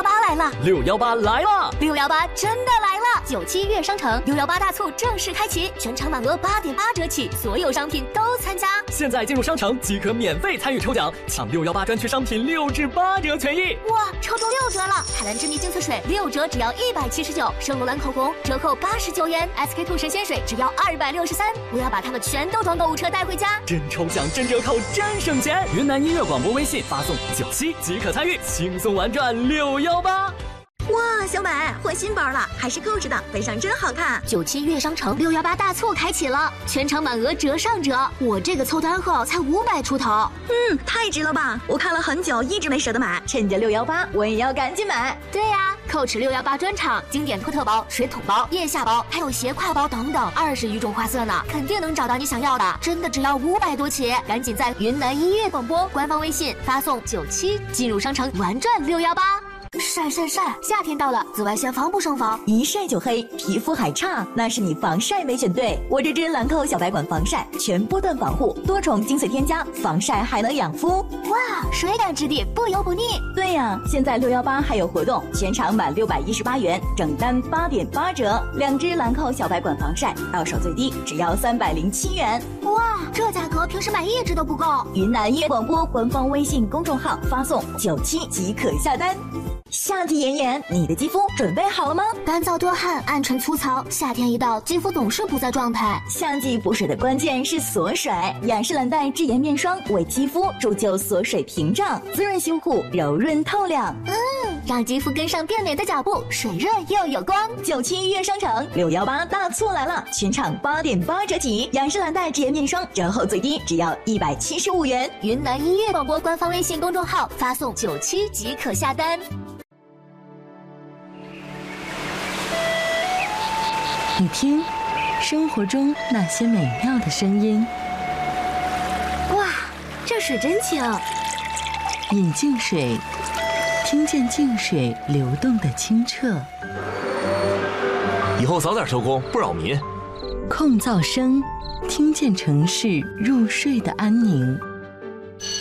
618来了 ！618来了 ！618真的来了！97月商城618大促正式开启，全场满额8.8折起，所有商品都参加。 现在进入商城即可免费参与抽奖，抢618专区商品6至8折权益。 哇，抽中6折了！海蓝之谜净色水6折只要179，圣罗兰口红折扣89元，SK2神仙水只要263。我要把它们全都装购物车带回家。 真抽奖，真折扣，真省钱！云南音乐广播微信发送97即可参与，轻松玩转618。 哇，小美换新包了，还是Coach的，背上真好看。 97月商城618大促开启了，全场满额折上折，我这个凑单后才500出头。 太值了吧！我看了很久，一直没舍得买，趁着618，我也要赶紧买。 对呀，Coach 618专场，经典托特包、水桶包、腋下包，还有斜挎包等等，20余种花色呢，肯定能找到你想要的。真的只要500多起，赶紧在云南音乐广播官方微信发送97，进入商城玩转618。晒！夏天到了，紫外线防不胜防， 一晒就黑，皮肤还差，那是你防晒没选对。我这支兰蔻小白管防晒，全波段防护，多重精粹添加，防晒还能养肤。 哇，水感质地，不油不腻。 对呀，现在618还有活动，全场满618元，整单8.8折，2支兰蔻小白管防晒，到手最低只要307元。 哇，这价格平时买1支都不够。 云南音乐广播官方微信公众号发送97即可下单。夏季炎炎，你的肌肤准备好了吗？ 干燥多汗，暗沉粗糙，夏天一到，肌肤总是不在状态。 夏季补水的关键是锁水，雅诗兰黛智妍面霜为肌肤铸就锁水屏障，滋润修护，柔润透亮。 让肌肤跟上变美的脚步，水润又有光。 97月商城618大促来了，全场8.8折起，雅诗兰黛智妍面霜折后最低只要175元。 云南音乐广播官方微信公众号发送97即可下单。 你听，生活中那些美妙的声音。 哇，这水真清。 饮净水，听见净水流动的清澈。 以后早点收工，不扰民。 控噪声，听见城市入睡的安宁。